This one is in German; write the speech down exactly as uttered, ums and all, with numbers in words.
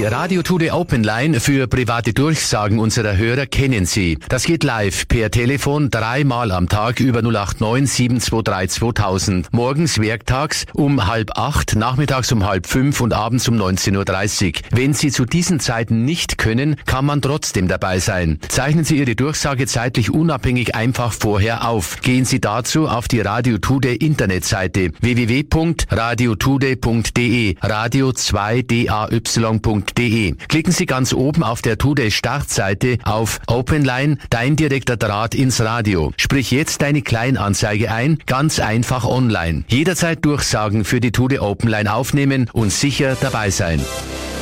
Radio Today Open Line für private Durchsagen unserer Hörer kennen Sie. Das geht live per Telefon dreimal am Tag über null acht neun sieben zwei drei zweitausend. Morgens werktags um halb acht, nachmittags um halb fünf und abends um neunzehn Uhr dreißig. Wenn Sie zu diesen Zeiten nicht können, kann man trotzdem dabei sein. Zeichnen Sie Ihre Durchsage zeitlich unabhängig einfach vorher auf. Gehen Sie dazu auf die Radio Today Internetseite w w w punkt radio today punkt d e, radio zwei d a y punkt d e. Klicken Sie ganz oben auf der Today Startseite auf Open Line, dein direkter Draht ins Radio. Sprich jetzt deine Kleinanzeige ein, ganz einfach online. Jederzeit Durchsagen für die Today Open Line aufnehmen und sicher dabei sein.